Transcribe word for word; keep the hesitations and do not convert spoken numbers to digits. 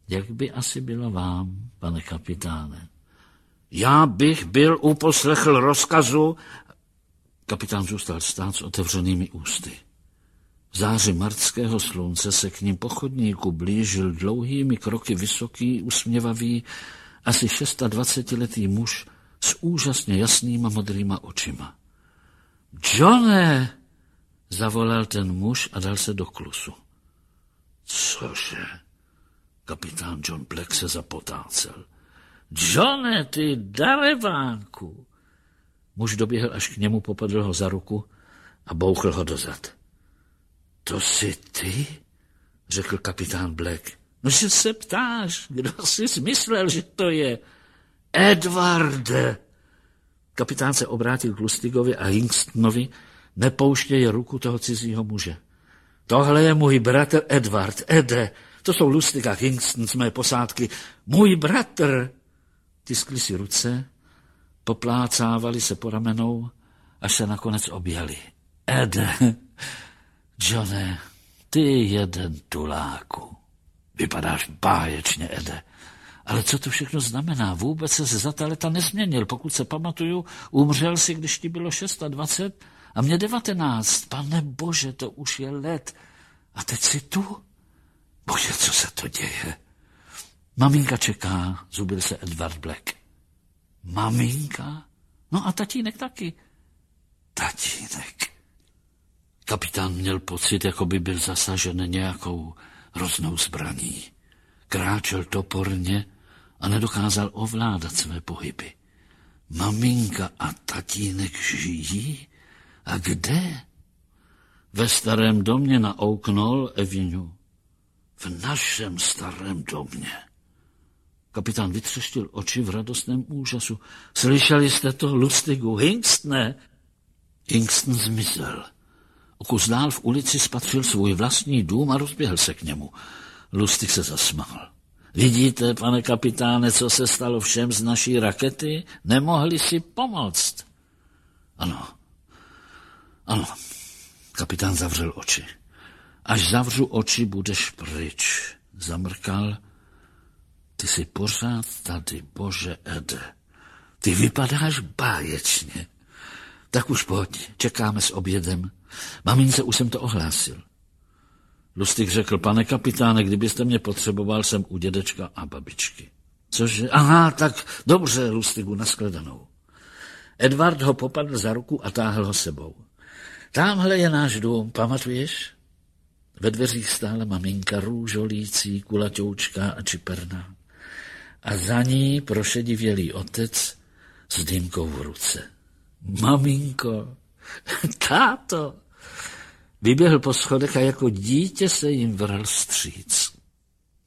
Jak by asi bylo vám, pane kapitáne? Já bych byl uposlechl rozkazu. Kapitán zůstal stát s otevřenými ústy. V záři martského slunce se k ním po chodníku blížil dlouhými kroky vysoký, usměvavý, asi šestadvacetiletý muž s úžasně jasnýma modrýma očima. Johne, zavolal ten muž a dal se do klusu. Cože? Kapitán John Black se zapotácel. Johne, ty darebánku! Muž doběhl až k němu, popadl ho za ruku a bouchl ho dozad. To jsi ty? Řekl kapitán Black. No, že se ptáš, kdo jsi myslel, že to je? Edwarde! Kapitán se obrátil k Lustigovi a Hingstonovi, nepouštěje ruku toho cizího muže. Tohle je můj bratr Edward, Ede, to jsou Lustig a Hingston z mé posádky. Můj bratr! Tiskli si ruce, poplácávali se po ramenou, až se nakonec objali. Ede, Johne, ty jeden tuláku. Vypadáš báječně, Ede. Ale co to všechno znamená? Vůbec se za ta leta nezměnil. Pokud se pamatuju, umřel si, když ti bylo dvacet šest a mě devatenáct. Pane bože, to už je let. A teď jsi tu? Bože, co se to děje? Maminka čeká, zubil se Edward Black. Maminka? No a tatínek taky. Tatínek. Kapitán měl pocit, jako by byl zasažen nějakou hroznou zbraní. Kráčel toporně a nedokázal ovládat své pohyby. Maminka a tatínek žijí? A kde? Ve starém domě na Oaknall Avenue. V našem starém domě. Kapitán vytřeštil oči v radostném úžasu. Slyšeli jste to, Lustigu? Hingstone? Hingston zmizel. O kus dál v ulici spatřil svůj vlastní dům a rozběhl se k němu. Lustig se zasmál. Vidíte, pane kapitáne, co se stalo všem z naší rakety? Nemohli si pomoct. Ano, ano. Kapitán zavřel oči. Až zavřu oči, budeš pryč. Zamrkal. Ty jsi pořád tady, bože Ede. Ty vypadáš báječně. Tak už pojď, čekáme s obědem. Mamince už jsem to ohlásil. Lustig řekl, pane kapitáne, kdybyste mě potřeboval, jsem u dědečka a babičky. Cože? Aha, tak dobře, Lustigu, nashledanou. Edward ho popadl za ruku a táhl ho sebou. Támhle je náš dům, pamatuješ? Ve dveřích stála maminka růžolící, kulaťoučká a čiperná. A za ní prošedivělý otec s dýmkou v ruce. Maminko, táto, vyběhl po schodech a jako dítě se jim vrhl vstříc.